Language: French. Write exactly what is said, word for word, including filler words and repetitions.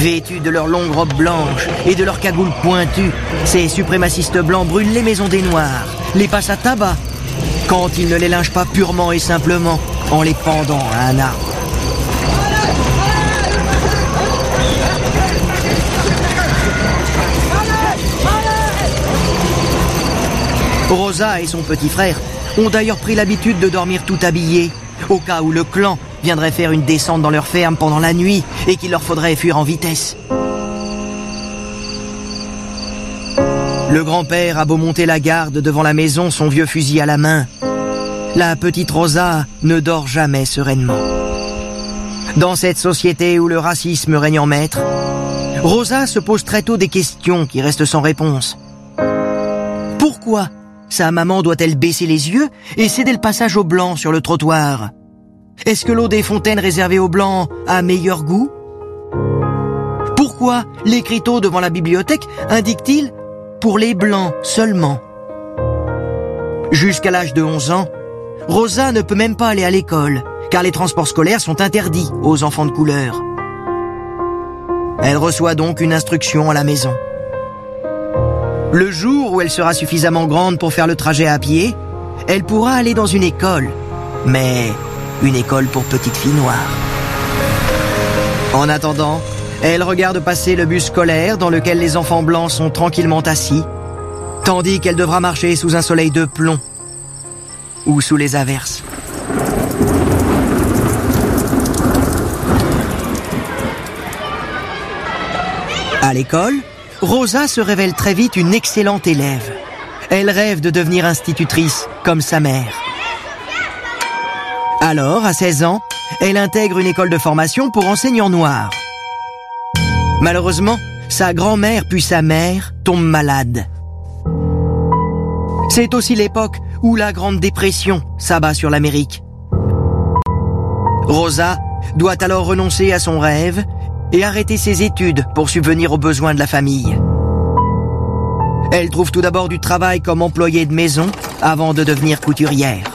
Vêtus de leurs longues robes blanches et de leurs cagoules pointues, ces suprémacistes blancs brûlent les maisons des Noirs, les passent à tabac, quand ils ne les lynchent pas purement et simplement en les pendant à un arbre. Rosa et son petit frère ont d'ailleurs pris l'habitude de dormir tout habillés, au cas où le clan viendrait faire une descente dans leur ferme pendant la nuit et qu'il leur faudrait fuir en vitesse. Le grand-père a beau monter la garde devant la maison, son vieux fusil à la main, la petite Rosa ne dort jamais sereinement. Dans cette société où le racisme règne en maître, Rosa se pose très tôt des questions qui restent sans réponse. Pourquoi sa maman doit-elle baisser les yeux et céder le passage aux blancs sur le trottoir? Est-ce que l'eau des fontaines réservée aux blancs a meilleur goût? Pourquoi l'écriteau devant la bibliothèque indique-t-il « pour les blancs seulement » ? Jusqu'à l'âge de onze ans, Rosa ne peut même pas aller à l'école, car les transports scolaires sont interdits aux enfants de couleur. Elle reçoit donc une instruction à la maison. Le jour où elle sera suffisamment grande pour faire le trajet à pied, elle pourra aller dans une école, mais une école pour petites filles noires. En attendant, elle regarde passer le bus scolaire dans lequel les enfants blancs sont tranquillement assis, tandis qu'elle devra marcher sous un soleil de plomb ou sous les averses. À l'école, Rosa se révèle très vite une excellente élève. Elle rêve de devenir institutrice, comme sa mère. Alors, à seize ans, elle intègre une école de formation pour enseignants noirs. Malheureusement, sa grand-mère puis sa mère tombent malades. C'est aussi l'époque où la Grande Dépression s'abat sur l'Amérique. Rosa doit alors renoncer à son rêve et arrêter ses études pour subvenir aux besoins de la famille. Elle trouve tout d'abord du travail comme employée de maison avant de devenir couturière.